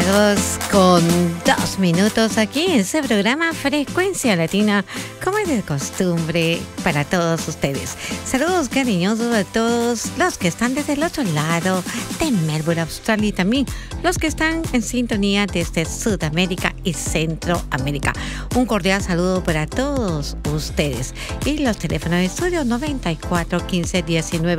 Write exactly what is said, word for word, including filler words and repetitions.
Con dos minutos aquí en ese programa Frecuencia Latina, como es de costumbre para todos ustedes. Saludos cariñosos a todos los que están desde el otro lado de Melbourne, Australia, y también los que están en sintonía desde Sudamérica y Centroamérica. Un cordial saludo para todos ustedes. Y los teléfonos de estudio noventa y cuatro, quince, diecinueve